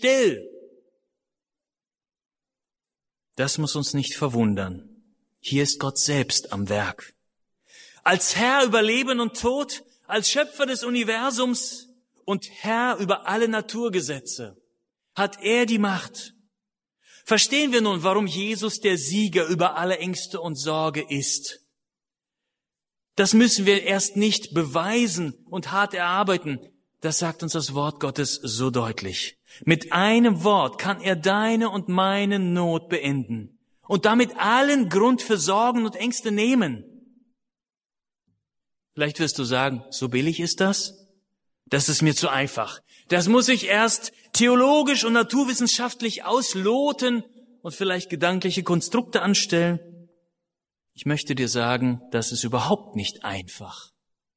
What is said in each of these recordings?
still. Das muss uns nicht verwundern. Hier ist Gott selbst am Werk. Als Herr über Leben und Tod, als Schöpfer des Universums und Herr über alle Naturgesetze hat er die Macht. Verstehen wir nun, warum Jesus der Sieger über alle Ängste und Sorge ist. Das müssen wir erst nicht beweisen und hart erarbeiten. Das sagt uns das Wort Gottes so deutlich. Mit einem Wort kann er deine und meine Not beenden und damit allen Grund für Sorgen und Ängste nehmen. Vielleicht wirst du sagen, so billig ist das? Das ist mir zu einfach. Das muss ich erst theologisch und naturwissenschaftlich ausloten und vielleicht gedankliche Konstrukte anstellen. Ich möchte dir sagen, das ist überhaupt nicht einfach.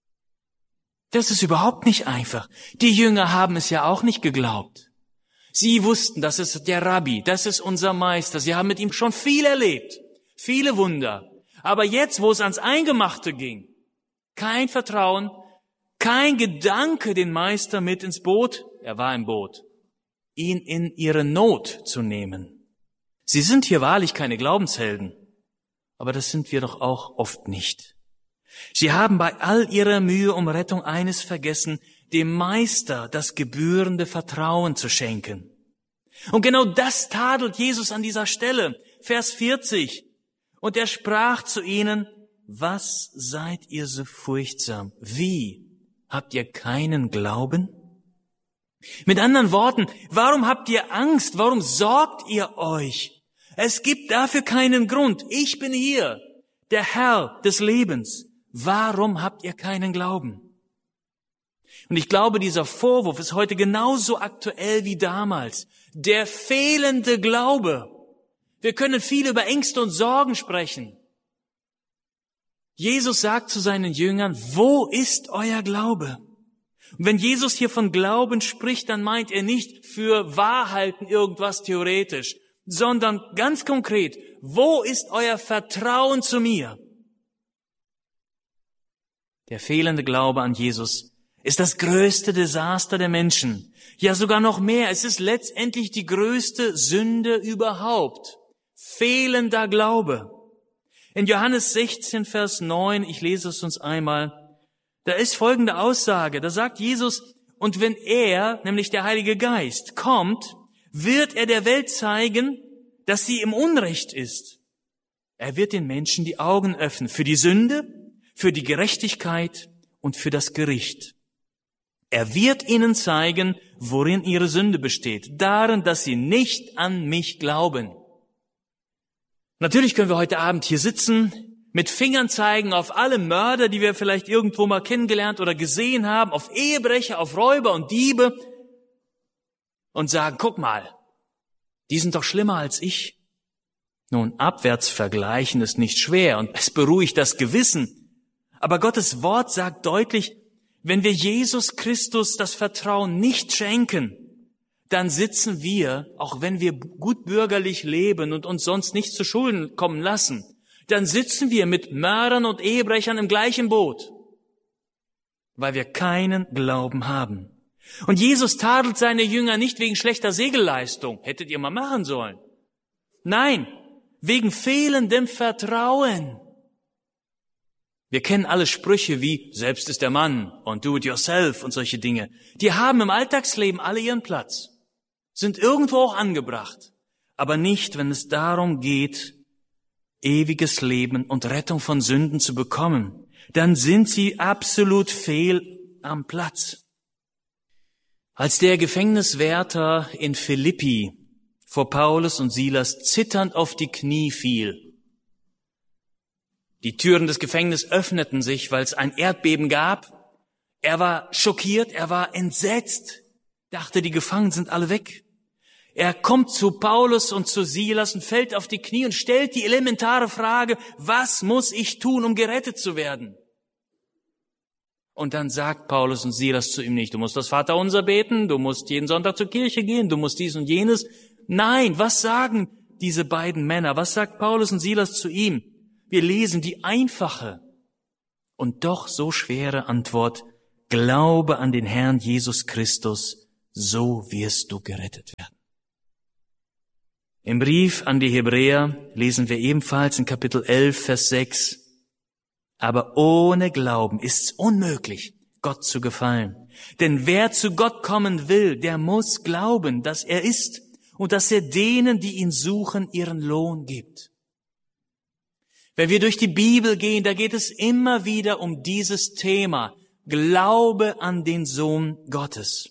Das ist überhaupt nicht einfach. Die Jünger haben es ja auch nicht geglaubt. Sie wussten, das ist der Rabbi, das ist unser Meister. Sie haben mit ihm schon viel erlebt, viele Wunder. Aber jetzt, wo es ans Eingemachte ging, kein Vertrauen, kein Gedanke, den Meister mit ins Boot, er war im Boot, ihn in ihre Not zu nehmen. Sie sind hier wahrlich keine Glaubenshelden, aber das sind wir doch auch oft nicht. Sie haben bei all ihrer Mühe um Rettung eines vergessen, dem Meister das gebührende Vertrauen zu schenken. Und genau das tadelt Jesus an dieser Stelle. Vers 40. Und er sprach zu ihnen, was seid ihr so furchtsam? Wie? Habt ihr keinen Glauben? Mit anderen Worten, warum habt ihr Angst? Warum sorgt ihr euch? Es gibt dafür keinen Grund. Ich bin hier, der Herr des Lebens. Warum habt ihr keinen Glauben? Und ich glaube, dieser Vorwurf ist heute genauso aktuell wie damals. Der fehlende Glaube. Wir können viel über Ängste und Sorgen sprechen. Jesus sagt zu seinen Jüngern, wo ist euer Glaube? Und wenn Jesus hier von Glauben spricht, dann meint er nicht für Wahrheiten irgendwas theoretisch, sondern ganz konkret, wo ist euer Vertrauen zu mir? Der fehlende Glaube an Jesus ist das größte Desaster der Menschen. Ja, sogar noch mehr. Es ist letztendlich die größte Sünde überhaupt. Fehlender Glaube. In Johannes 16, Vers 9, ich lese es uns einmal, da ist folgende Aussage. Da sagt Jesus, und wenn er, nämlich der Heilige Geist, kommt, wird er der Welt zeigen, dass sie im Unrecht ist. Er wird den Menschen die Augen öffnen für die Sünde, für die Gerechtigkeit und für das Gericht. Er wird ihnen zeigen, worin ihre Sünde besteht, darin, dass sie nicht an mich glauben. Natürlich können wir heute Abend hier sitzen, mit Fingern zeigen auf alle Mörder, die wir vielleicht irgendwo mal kennengelernt oder gesehen haben, auf Ehebrecher, auf Räuber und Diebe und sagen, guck mal, die sind doch schlimmer als ich. Nun, abwärts vergleichen ist nicht schwer und es beruhigt das Gewissen. Aber Gottes Wort sagt deutlich, wenn wir Jesus Christus das Vertrauen nicht schenken, dann sitzen wir, auch wenn wir gut bürgerlich leben und uns sonst nichts zu Schulden kommen lassen, dann sitzen wir mit Mördern und Ehebrechern im gleichen Boot, weil wir keinen Glauben haben. Und Jesus tadelt seine Jünger nicht wegen schlechter Segelleistung, hättet ihr mal machen sollen. Nein, wegen fehlendem Vertrauen. Wir kennen alle Sprüche wie, selbst ist der Mann und do it yourself und solche Dinge. Die haben im Alltagsleben alle ihren Platz, sind irgendwo auch angebracht, aber nicht, wenn es darum geht, ewiges Leben und Rettung von Sünden zu bekommen. Dann sind sie absolut fehl am Platz. Als der Gefängniswärter in Philippi vor Paulus und Silas zitternd auf die Knie fiel, die Türen des Gefängnisses öffneten sich, weil es ein Erdbeben gab. Er war schockiert, er war entsetzt, dachte, die Gefangenen sind alle weg. Er kommt zu Paulus und zu Silas und fällt auf die Knie und stellt die elementare Frage, was muss ich tun, um gerettet zu werden? Und dann sagt Paulus und Silas zu ihm nicht, du musst das Vaterunser beten, du musst jeden Sonntag zur Kirche gehen, du musst dies und jenes. Nein, was sagen diese beiden Männer? Was sagt Paulus und Silas zu ihm? Wir lesen die einfache und doch so schwere Antwort, glaube an den Herrn Jesus Christus, so wirst du gerettet werden. Im Brief an die Hebräer lesen wir ebenfalls in Kapitel 11, Vers 6, aber ohne Glauben ist's unmöglich, Gott zu gefallen. Denn wer zu Gott kommen will, der muss glauben, dass er ist und dass er denen, die ihn suchen, ihren Lohn gibt. Wenn wir durch die Bibel gehen, da geht es immer wieder um dieses Thema, Glaube an den Sohn Gottes.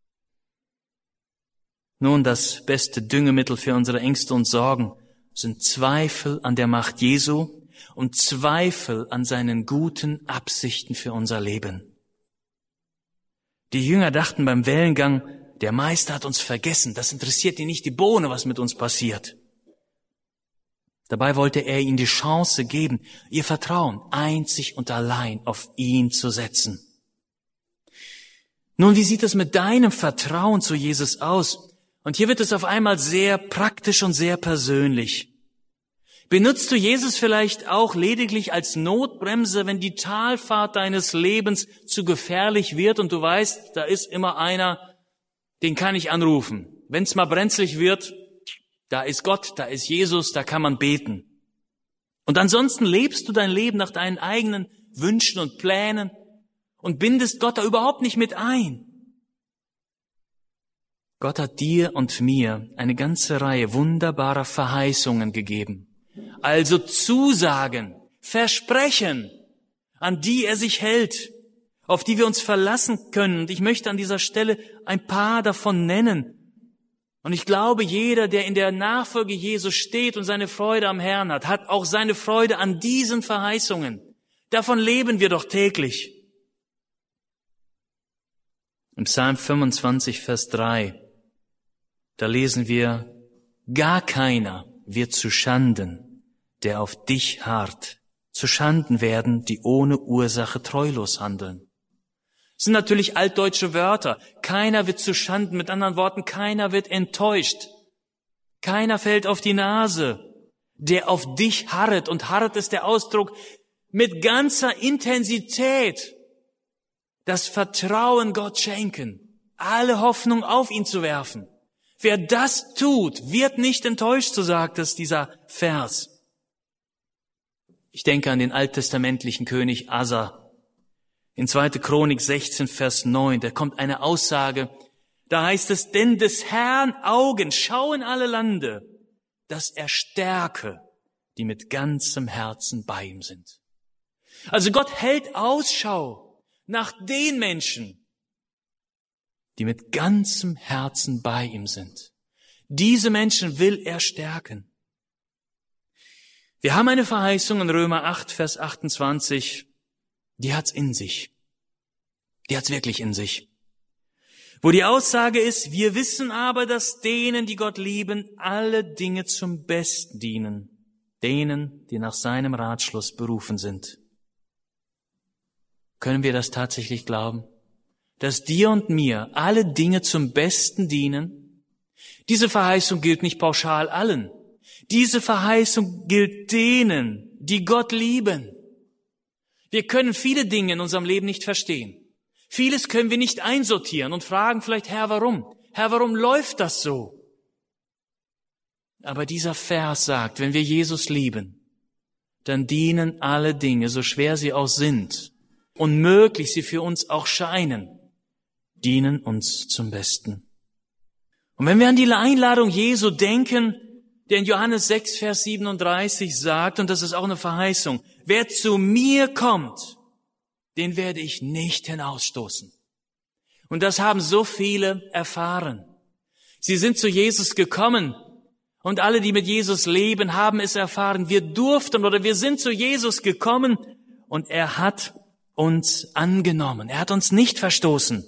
Nun, das beste Düngemittel für unsere Ängste und Sorgen sind Zweifel an der Macht Jesu und Zweifel an seinen guten Absichten für unser Leben. Die Jünger dachten beim Wellengang, der Meister hat uns vergessen, das interessiert ihn nicht die Bohne, was mit uns passiert. Dabei wollte er ihnen die Chance geben, ihr Vertrauen einzig und allein auf ihn zu setzen. Nun, wie sieht es mit deinem Vertrauen zu Jesus aus? Und hier wird es auf einmal sehr praktisch und sehr persönlich. Benutzt du Jesus vielleicht auch lediglich als Notbremse, wenn die Talfahrt deines Lebens zu gefährlich wird und du weißt, da ist immer einer, den kann ich anrufen. Wenn es mal brenzlig wird, da ist Gott, da ist Jesus, da kann man beten. Und ansonsten lebst du dein Leben nach deinen eigenen Wünschen und Plänen und bindest Gott da überhaupt nicht mit ein. Gott hat dir und mir eine ganze Reihe wunderbarer Verheißungen gegeben. Also Zusagen, Versprechen, an die er sich hält, auf die wir uns verlassen können. Und ich möchte an dieser Stelle ein paar davon nennen. Und ich glaube, jeder, der in der Nachfolge Jesu steht und seine Freude am Herrn hat, hat auch seine Freude an diesen Verheißungen. Davon leben wir doch täglich. Im Psalm 25, Vers 3, da lesen wir, gar keiner wird zu Schanden, der auf dich harrt. Zu Schanden werden, die ohne Ursache treulos handeln. Das sind natürlich altdeutsche Wörter. Keiner wird zu Schanden, mit anderen Worten, keiner wird enttäuscht. Keiner fällt auf die Nase, der auf dich harret. Und harret ist der Ausdruck, mit ganzer Intensität das Vertrauen Gott schenken, alle Hoffnung auf ihn zu werfen. Wer das tut, wird nicht enttäuscht, so sagt es dieser Vers. Ich denke an den alttestamentlichen König Asa. In 2. Chronik 16, Vers 9, da kommt eine Aussage, da heißt es, denn des Herrn Augen schauen alle Lande, dass er stärke, die mit ganzem Herzen bei ihm sind. Also Gott hält Ausschau nach den Menschen, die mit ganzem Herzen bei ihm sind. Diese Menschen will er stärken. Wir haben eine Verheißung in Römer 8, Vers 28, die hat's in sich. Die hat's wirklich in sich. Wo die Aussage ist, wir wissen aber, dass denen, die Gott lieben, alle Dinge zum Besten dienen. Denen, die nach seinem Ratschluss berufen sind. Können wir das tatsächlich glauben? Dass dir und mir alle Dinge zum Besten dienen? Diese Verheißung gilt nicht pauschal allen. Diese Verheißung gilt denen, die Gott lieben. Wir können viele Dinge in unserem Leben nicht verstehen. Vieles können wir nicht einsortieren und fragen vielleicht, Herr, warum? Herr, warum läuft das so? Aber dieser Vers sagt, wenn wir Jesus lieben, dann dienen alle Dinge, so schwer sie auch sind, unmöglich sie für uns auch scheinen, dienen uns zum Besten. Und wenn wir an die Einladung Jesu denken, der in Johannes 6, Vers 37 sagt, und das ist auch eine Verheißung, wer zu mir kommt, den werde ich nicht hinausstoßen. Und das haben so viele erfahren. Sie sind zu Jesus gekommen und alle, die mit Jesus leben, haben es erfahren. Wir durften oder wir sind zu Jesus gekommen und er hat uns angenommen. Er hat uns nicht verstoßen.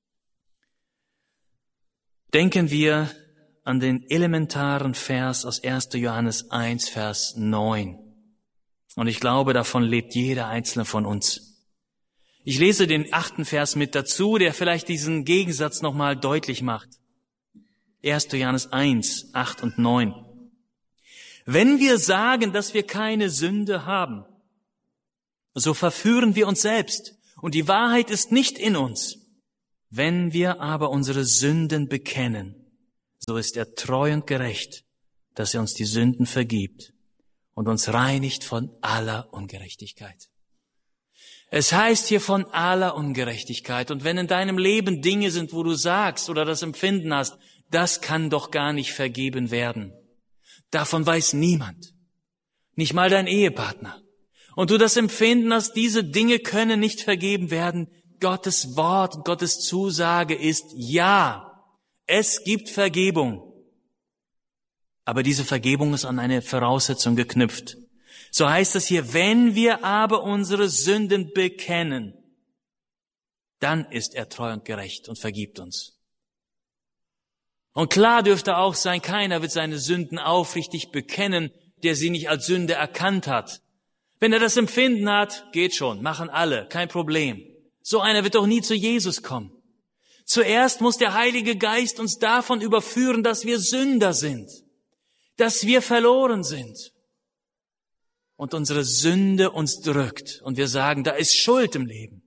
Denken wir an den elementaren Vers aus 1. Johannes 1, Vers 9. Und ich glaube, davon lebt jeder einzelne von uns. Ich lese den 8. Vers mit dazu, der vielleicht diesen Gegensatz nochmal deutlich macht. 1. Johannes 1, 8 und 9. Wenn wir sagen, dass wir keine Sünde haben, so verführen wir uns selbst und die Wahrheit ist nicht in uns. Wenn wir aber unsere Sünden bekennen, so ist er treu und gerecht, dass er uns die Sünden vergibt und uns reinigt von aller Ungerechtigkeit. Es heißt hier von aller Ungerechtigkeit. Und wenn in deinem Leben Dinge sind, wo du sagst oder das Empfinden hast, das kann doch gar nicht vergeben werden. Davon weiß niemand. Nicht mal dein Ehepartner. Und du das Empfinden hast, diese Dinge können nicht vergeben werden. Gottes Wort, Gottes Zusage ist, ja, es gibt Vergebung. Aber diese Vergebung ist an eine Voraussetzung geknüpft. So heißt es hier, wenn wir aber unsere Sünden bekennen, dann ist er treu und gerecht und vergibt uns. Und klar dürfte auch sein, keiner wird seine Sünden aufrichtig bekennen, der sie nicht als Sünde erkannt hat. Wenn er das Empfinden hat, geht schon, machen alle, kein Problem. So einer wird doch nie zu Jesus kommen. Zuerst muss der Heilige Geist uns davon überführen, dass wir Sünder sind, dass wir verloren sind und unsere Sünde uns drückt und wir sagen, da ist Schuld im Leben.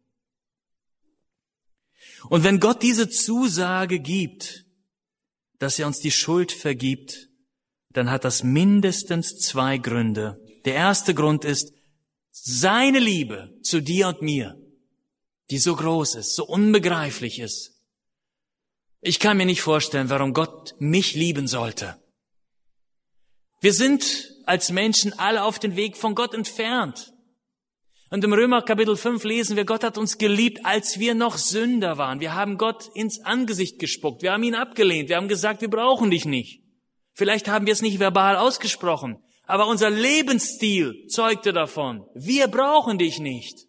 Und wenn Gott diese Zusage gibt, dass er uns die Schuld vergibt, dann hat das mindestens 2 Gründe. Der erste Grund ist seine Liebe zu dir und mir, die so groß ist, so unbegreiflich ist. Ich kann mir nicht vorstellen, warum Gott mich lieben sollte. Wir sind als Menschen alle auf dem Weg von Gott entfernt. Und im Römer Kapitel 5 lesen wir, Gott hat uns geliebt, als wir noch Sünder waren. Wir haben Gott ins Angesicht gespuckt. Wir haben ihn abgelehnt. Wir haben gesagt, wir brauchen dich nicht. Vielleicht haben wir es nicht verbal ausgesprochen, aber unser Lebensstil zeugte davon. Wir brauchen dich nicht.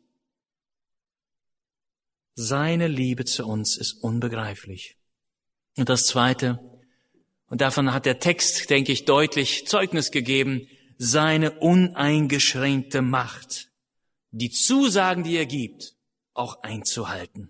Seine Liebe zu uns ist unbegreiflich. Und das Zweite, und davon hat der Text, denke ich, deutlich Zeugnis gegeben, seine uneingeschränkte Macht, die Zusagen, die er gibt, auch einzuhalten.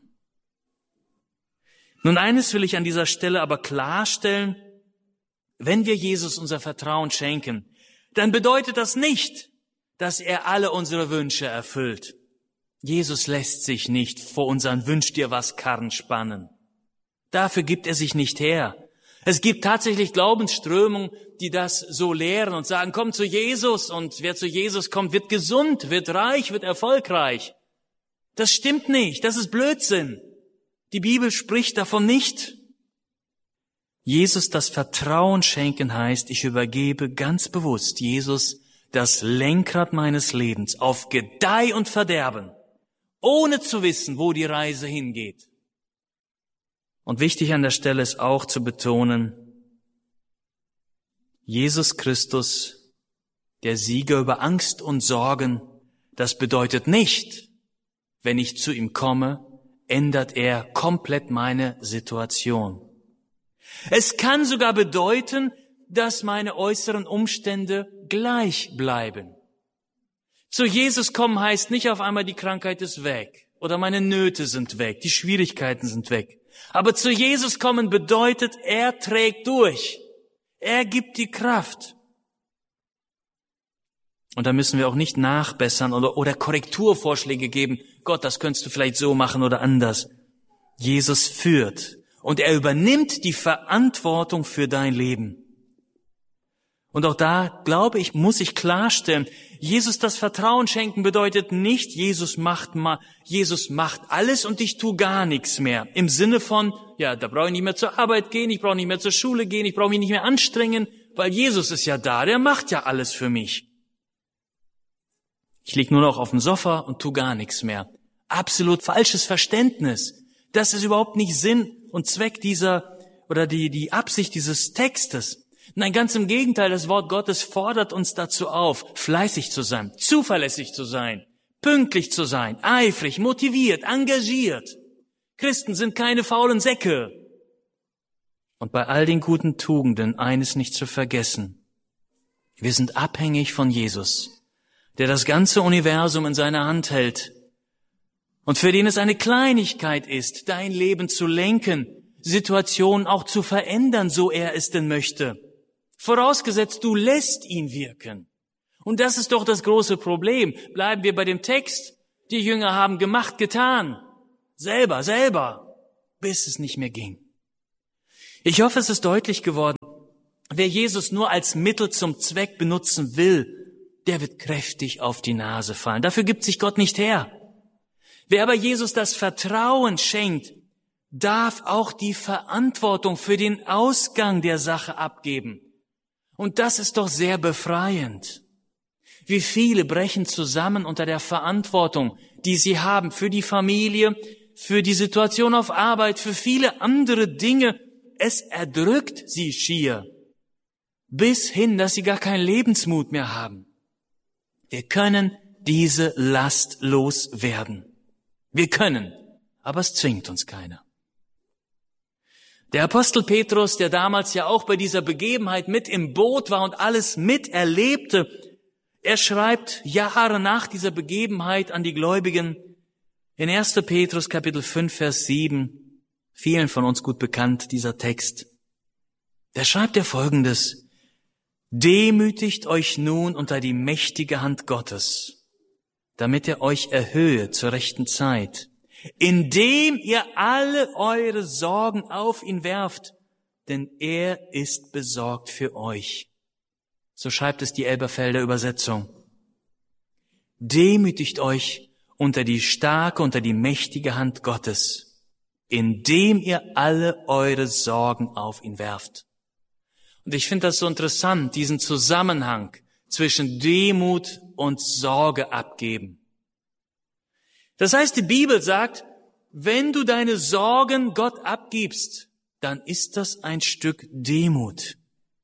Nun, eines will ich an dieser Stelle aber klarstellen, wenn wir Jesus unser Vertrauen schenken, dann bedeutet das nicht, dass er alle unsere Wünsche erfüllt. Jesus lässt sich nicht vor unseren Wünsch dir was Karren spannen. Dafür gibt er sich nicht her. Es gibt tatsächlich Glaubensströmungen, die das so lehren und sagen, komm zu Jesus, und wer zu Jesus kommt, wird gesund, wird reich, wird erfolgreich. Das stimmt nicht, das ist Blödsinn. Die Bibel spricht davon nicht. Jesus das Vertrauen schenken heißt, ich übergebe ganz bewusst Jesus das Lenkrad meines Lebens auf Gedeih und Verderben, ohne zu wissen, wo die Reise hingeht. Und wichtig an der Stelle ist auch zu betonen, Jesus Christus, der Sieger über Angst und Sorgen, das bedeutet nicht, wenn ich zu ihm komme, ändert er komplett meine Situation. Es kann sogar bedeuten, dass meine äußeren Umstände gleich bleiben. Zu Jesus kommen heißt nicht auf einmal, die Krankheit ist weg oder meine Nöte sind weg, die Schwierigkeiten sind weg. Aber zu Jesus kommen bedeutet, er trägt durch. Er gibt die Kraft. Und da müssen wir auch nicht nachbessern oder Korrekturvorschläge geben. Gott, das könntest du vielleicht so machen oder anders. Jesus führt und er übernimmt die Verantwortung für dein Leben. Und auch da, glaube ich, muss ich klarstellen, Jesus das Vertrauen schenken bedeutet nicht, Jesus macht alles und ich tu gar nichts mehr. Im Sinne von, ja, da brauche ich nicht mehr zur Arbeit gehen, ich brauche nicht mehr zur Schule gehen, ich brauche mich nicht mehr anstrengen, weil Jesus ist ja da, der macht ja alles für mich. Ich lieg nur noch auf dem Sofa und tu gar nichts mehr. Absolut falsches Verständnis. Das ist überhaupt nicht Sinn und Zweck die Absicht dieses Textes. Nein, ganz im Gegenteil, das Wort Gottes fordert uns dazu auf, fleißig zu sein, zuverlässig zu sein, pünktlich zu sein, eifrig, motiviert, engagiert. Christen sind keine faulen Säcke. Und bei all den guten Tugenden eines nicht zu vergessen. Wir sind abhängig von Jesus, der das ganze Universum in seiner Hand hält und für den es eine Kleinigkeit ist, dein Leben zu lenken, Situationen auch zu verändern, so er es denn möchte. Vorausgesetzt, du lässt ihn wirken. Und das ist doch das große Problem. Bleiben wir bei dem Text. Die Jünger haben gemacht, getan. Selber, bis es nicht mehr ging. Ich hoffe, es ist deutlich geworden, Wer Jesus nur als Mittel zum Zweck benutzen will, der wird kräftig auf die Nase fallen. Dafür gibt sich Gott nicht her. Wer aber Jesus das Vertrauen schenkt, darf auch die Verantwortung für den Ausgang der Sache abgeben. Und das ist doch sehr befreiend. Wie viele brechen zusammen unter der Verantwortung, die sie haben für die Familie, für die Situation auf Arbeit, für viele andere Dinge. Es erdrückt sie schier, bis hin, dass sie gar keinen Lebensmut mehr haben. Wir können diese Last loswerden. Wir können, aber es zwingt uns keiner. Der Apostel Petrus, der damals ja auch bei dieser Begebenheit mit im Boot war und alles miterlebte, er schreibt Jahre nach dieser Begebenheit an die Gläubigen in 1. Petrus Kapitel 5, Vers 7, vielen von uns gut bekannt, dieser Text. Da schreibt er Folgendes: Demütigt euch nun unter die mächtige Hand Gottes, damit er euch erhöhe zur rechten Zeit, indem ihr alle eure Sorgen auf ihn werft, denn er ist besorgt für euch. So schreibt es die Elberfelder Übersetzung. Demütigt euch unter die starke, unter die mächtige Hand Gottes, indem ihr alle eure Sorgen auf ihn werft. Und ich finde das so interessant, diesen Zusammenhang zwischen Demut und Sorge abgeben. Das heißt, die Bibel sagt, wenn du deine Sorgen Gott abgibst, dann ist das ein Stück Demut.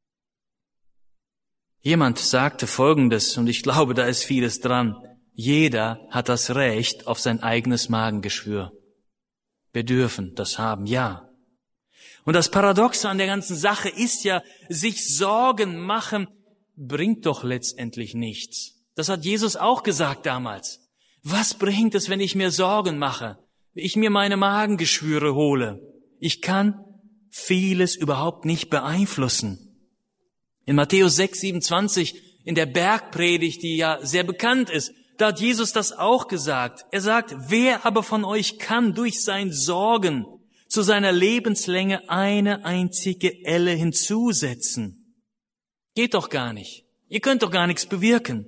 Jemand sagte Folgendes, und ich glaube, da ist vieles dran. Jeder hat das Recht auf sein eigenes Magengeschwür. Wir dürfen das haben, ja. Und das Paradoxe an der ganzen Sache ist ja, sich Sorgen machen bringt doch letztendlich nichts. Das hat Jesus auch gesagt damals. Was bringt es, wenn ich mir Sorgen mache? Ich mir meine Magengeschwüre hole? Ich kann vieles überhaupt nicht beeinflussen. In Matthäus 6, 27, in der Bergpredigt, die ja sehr bekannt ist, da hat Jesus das auch gesagt. Er sagt, wer aber von euch kann durch sein Sorgen zu seiner Lebenslänge eine einzige Elle hinzusetzen? Geht doch gar nicht. Ihr könnt doch gar nichts bewirken.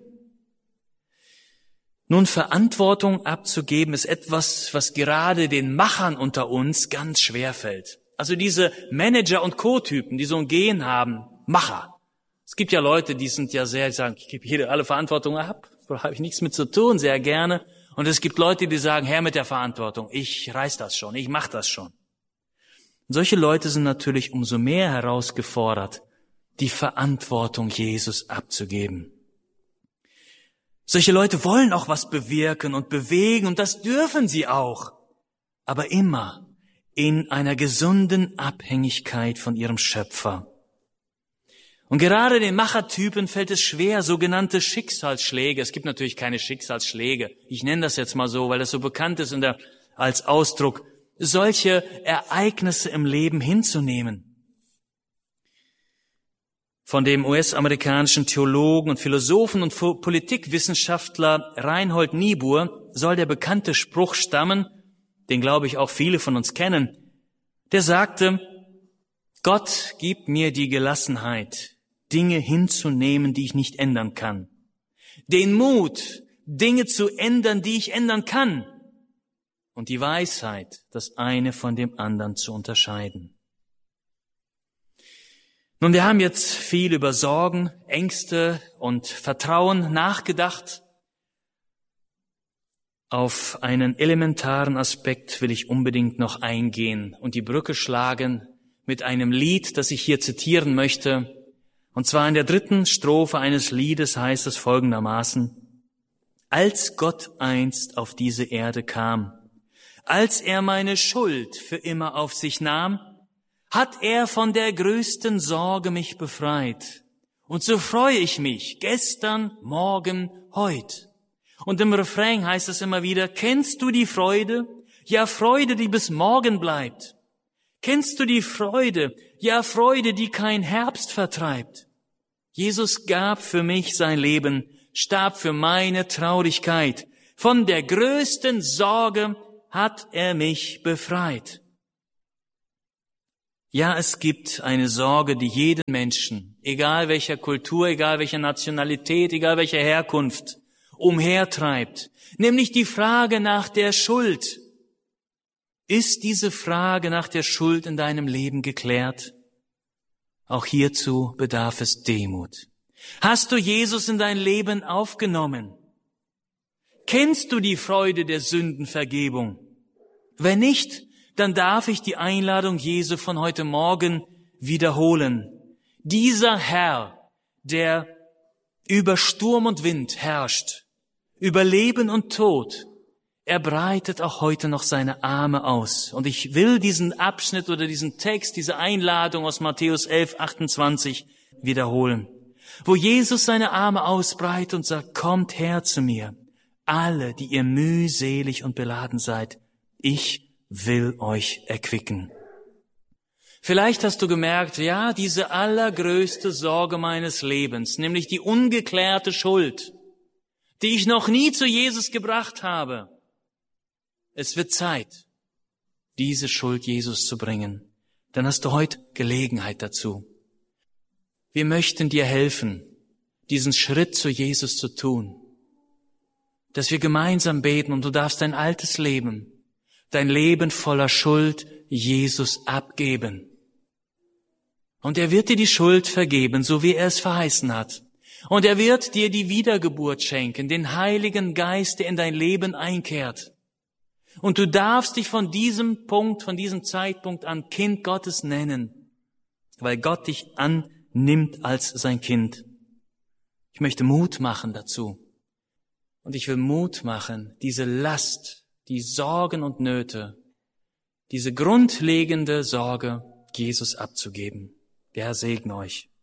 Nun, Verantwortung abzugeben ist etwas, was gerade den Machern unter uns ganz schwer fällt. Also diese Manager- und Co-Typen, die so ein Gen haben, Macher. Es gibt ja Leute, die sind ja sehr, sagen, ich gebe alle Verantwortung ab, da habe ich nichts mit zu tun, sehr gerne. Und es gibt Leute, die sagen, Herr mit der Verantwortung, ich reiß das schon, ich mach das schon. Und solche Leute sind natürlich umso mehr herausgefordert, die Verantwortung Jesus abzugeben. Solche Leute wollen auch was bewirken und bewegen, und das dürfen sie auch, aber immer in einer gesunden Abhängigkeit von ihrem Schöpfer. Und gerade den Machertypen fällt es schwer, sogenannte Schicksalsschläge. Es gibt natürlich keine Schicksalsschläge. Ich nenne das jetzt mal so, weil das so bekannt ist als Ausdruck, solche Ereignisse im Leben hinzunehmen. Von dem US-amerikanischen Theologen und Philosophen und Politikwissenschaftler Reinhold Niebuhr soll der bekannte Spruch stammen, den glaube ich auch viele von uns kennen. Der sagte, Gott gibt mir die Gelassenheit, Dinge hinzunehmen, die ich nicht ändern kann. Den Mut, Dinge zu ändern, die ich ändern kann. Und die Weisheit, das eine von dem anderen zu unterscheiden. Nun, wir haben jetzt viel über Sorgen, Ängste und Vertrauen nachgedacht. Auf einen elementaren Aspekt will ich unbedingt noch eingehen und die Brücke schlagen mit einem Lied, das ich hier zitieren möchte. Und zwar in der 3. Strophe eines Liedes heißt es folgendermaßen: Als Gott einst auf diese Erde kam, als er meine Schuld für immer auf sich nahm, hat er von der größten Sorge mich befreit. Und so freue ich mich, gestern, morgen, heut. Und im Refrain heißt es immer wieder, kennst du die Freude? Ja, Freude, die bis morgen bleibt. Kennst du die Freude? Ja, Freude, die kein Herbst vertreibt. Jesus gab für mich sein Leben, starb für meine Traurigkeit. Von der größten Sorge hat er mich befreit. Ja, es gibt eine Sorge, die jeden Menschen, egal welcher Kultur, egal welcher Nationalität, egal welcher Herkunft, umhertreibt, nämlich die Frage nach der Schuld. Ist diese Frage nach der Schuld in deinem Leben geklärt? Auch hierzu bedarf es Demut. Hast du Jesus in dein Leben aufgenommen? Kennst du die Freude der Sündenvergebung? Wenn nicht, dann darf ich die Einladung Jesu von heute Morgen wiederholen. Dieser Herr, der über Sturm und Wind herrscht, über Leben und Tod, er breitet auch heute noch seine Arme aus. Und ich will diesen Abschnitt oder diesen Text, diese Einladung aus Matthäus 11, 28 wiederholen, wo Jesus seine Arme ausbreitet und sagt, kommt her zu mir, alle, die ihr mühselig und beladen seid, ich will euch erquicken. Vielleicht hast du gemerkt, ja, diese allergrößte Sorge meines Lebens, nämlich die ungeklärte Schuld, die ich noch nie zu Jesus gebracht habe. Es wird Zeit, diese Schuld Jesus zu bringen. Dann hast du heute Gelegenheit dazu. Wir möchten dir helfen, diesen Schritt zu Jesus zu tun, dass wir gemeinsam beten und du darfst dein altes Leben, dein Leben voller Schuld Jesus abgeben. Und er wird dir die Schuld vergeben, so wie er es verheißen hat. Und er wird dir die Wiedergeburt schenken, den Heiligen Geist, der in dein Leben einkehrt. Und du darfst dich von diesem Punkt, von diesem Zeitpunkt an Kind Gottes nennen, weil Gott dich annimmt als sein Kind. Ich möchte Mut machen dazu. Und ich will Mut machen, diese Last, die Sorgen und Nöte, diese grundlegende Sorge Jesus abzugeben. Der Herr segne euch.